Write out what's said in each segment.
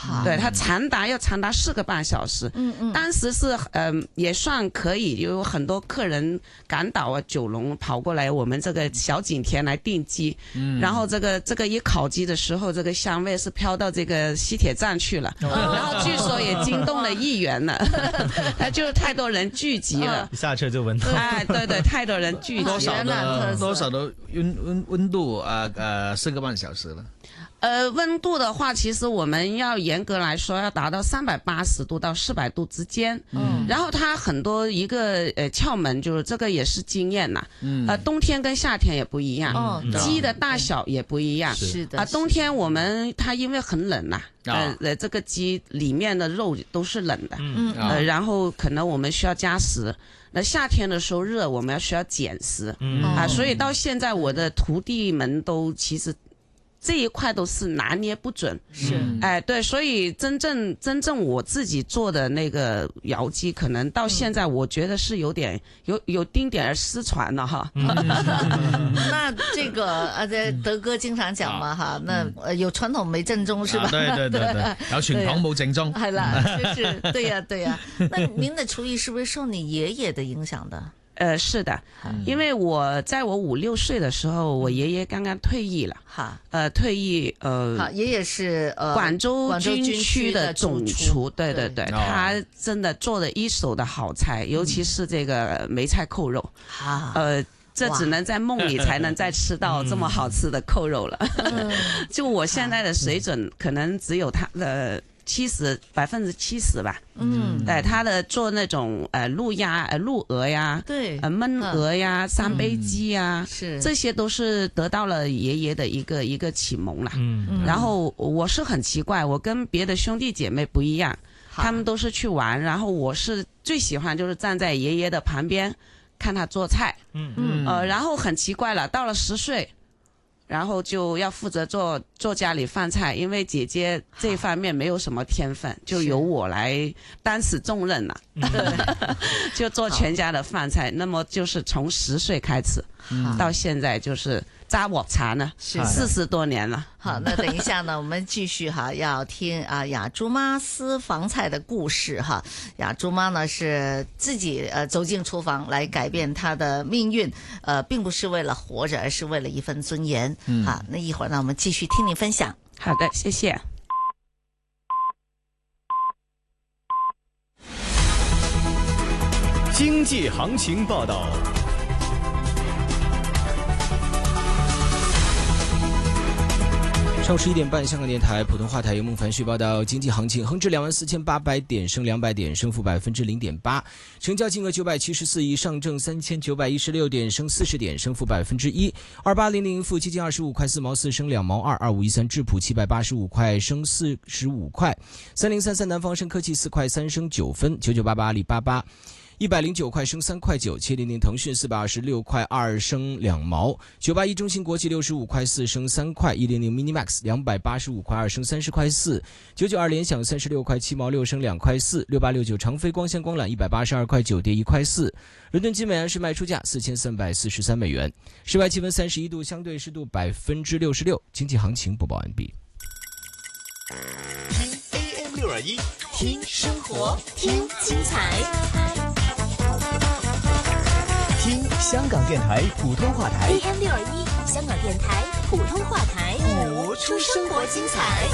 对，它要长达4个半小时。当时是也算可以，有很多客人港岛啊、九龙跑过来我们这个小景田来订机，然后这个一烤鸡的时候，这个香味是飘到这个西铁站去了，然后据说也惊动了议员了，就是太多人聚集了， 一下车就闻到。 哎，对对，太多人聚集了。 多少的温度4个半小时了。 温度的话，其实我们要严格来说要达到380度到400度之间。然后它很多一个窍门就是这个也是经验呐。冬天跟夏天也不一样，鸡的大小也不一样。 是的。 冬天它因为很冷呐，这个鸡里面的肉都是冷的。然后可能我们需要加食。那夏天的时候热，我们需要减食。所以到现在我的徒弟们都其实。这一块都是拿捏不准，对，所以真正我自己做的那个窑鸡，可能到现在我觉得是有丁点失传了哈。 那这个德哥经常讲嘛哈，那有传统没正宗是吧？ 对，有傳統冇正宗。 係啦，就是对呀。那您的厨艺是不是受你爷爷的影响的？ 是的，因为在我5、6岁的时候，我爷爷刚刚退役了。退役爷爷是广州军区的总厨，对，他真的做了一手的好菜，尤其是这个梅菜扣肉。这只能在梦里才能再吃到这么好吃的扣肉了。就我现在的水准，可能只有他的。70%吧，对，他的做那种鹿鹅呀， 对， 焖鹅呀，三杯鸡呀， 是这些都是得到了爷爷的一个启蒙啦。然后我是很奇怪，我跟别的兄弟姐妹不一样，他们都是去玩，然后我是最喜欢就是站在爷爷的旁边看他做菜，然后很奇怪了，到了10岁。然后就要负责做家里饭菜，因为姐姐这方面没有什么天分，就由我来担此重任了。就做全家的饭菜。那么就是从10岁开始，到现在就是扎我茶呢，40多年了。 好，那等一下呢，我们继续要听雅珠妈私房菜的故事哈。雅珠妈呢是自己走进厨房来改变她的命运，并不是为了活着，而是为了一份尊严。好，那一会儿呢，我们继续听你分享。 好的，谢谢。 经济行情报道。 上午11点半，香港电台普通话台由孟凡旭报道经济行情。恒指24,800点，升200点，升幅0.8%，成交金额974亿。上证3916点，升40点，升幅1%。2800富基金25块4毛4，升2毛2。2513智普785块，升45块。3033南方生科技4块3，升9分。9988阿里巴巴109块升3块9，700腾讯426块2升2毛，981中芯国际65块4升3块，100 Minimax 285块2升30块4，992联想36块7毛6升2块4，6869长飞光纤光缆182块9跌1块4。伦敦金美安市卖出价4343美元。室外气温31度，相对湿度66%。经济行情播报完毕。 听 AM621， 听生活，听精彩。 听香港电台普通话台 AM621，香港电台普通话台， 活出生活精彩。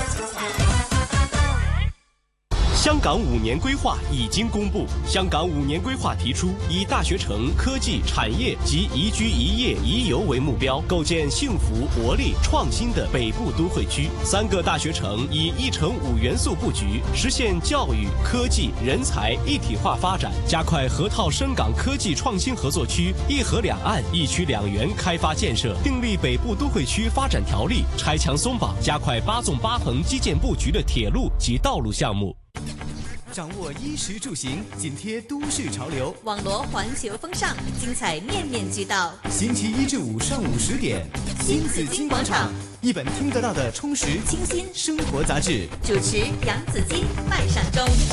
香港5年规划已经公布。香港5年规划提出，以大学城、科技、产业及宜居宜业宜游为目标，构建幸福、活力、创新的北部都会区。3个大学城以1城5元素布局，实现教育、科技、人才一体化发展，加快河套深港科技创新合作区、1河2岸1区2园开发建设，订立北部都会区发展条例，拆墙松绑，加快8纵8横基建布局的铁路及道路项目。 掌握衣食住行，紧贴都市潮流， 网罗环球风尚，精彩面面俱到。 星期1至5上午10点，新紫金广场，一本听得到的充实清新生活杂志。 主持杨紫金、麦尚中。